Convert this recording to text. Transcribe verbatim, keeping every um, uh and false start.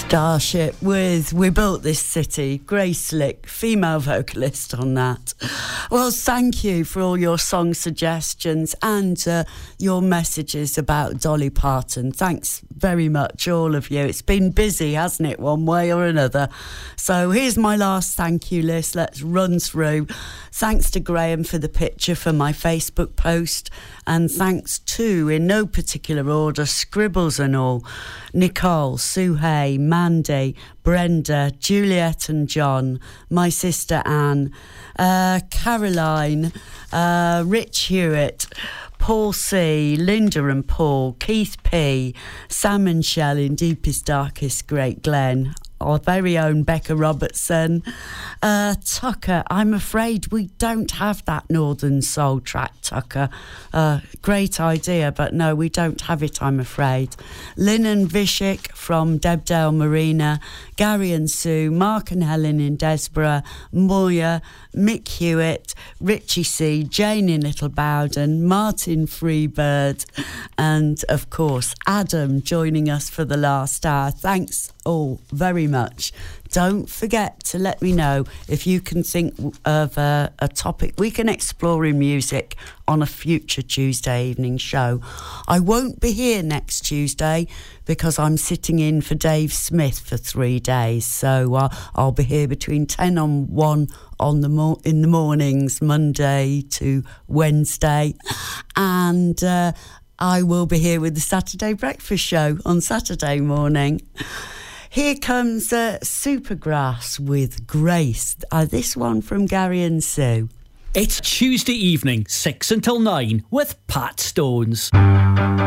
Starship with We Built This City, Grace Slick, female vocalist on that. Well, thank you for all your song suggestions and uh, your messages about Dolly Parton. Thanks very much, all of you. It's been busy, hasn't it, one way or another? So here's my last thank you list. Let's run through. Thanks to Graham for the picture for my Facebook post. And thanks to, in no particular order, Scribbles and all, Nicole, Sue Hay, Mandy, Brenda, Juliet and John, my sister Anne, uh, Caroline, uh, Rich Hewitt, Paul C, Linda and Paul, Keith P, Sam and Shell in Deepest Darkest Great Glen, our very own Becca Robertson, uh, Tucker. I'm afraid we don't have that Northern Soul track, Tucker. Uh, great idea, but no, we don't have it, I'm afraid. Lynn and Vishik from Debdale Marina, Gary and Sue, Mark and Helen in Desborough, Moya, Mick Hewitt, Richie C, Jane in Little Bowden, Martin Freebird, and of course Adam joining us for the last hour. Thanks all very much. Don't forget to let me know if you can think of a, a topic we can explore in music on a future Tuesday evening show. I won't be here next Tuesday because I'm sitting in for Dave Smith for three days. So uh, I'll be here between ten and one on the mo- in the mornings, Monday to Wednesday. And uh, I will be here with the Saturday Breakfast Show on Saturday morning. Here comes uh, Supergrass with Grace. Uh, this one from Gary and Sue. It's Tuesday evening, six until nine, with Pat Stones.